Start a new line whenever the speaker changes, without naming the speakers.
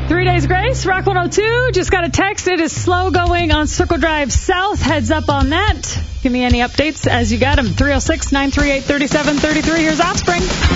3 Days Grace, Rock 102. Just got a text. It is slow going on Circle Drive South. Heads up on that. Give me any updates as you got them. 306-938-3733. Here's Offspring.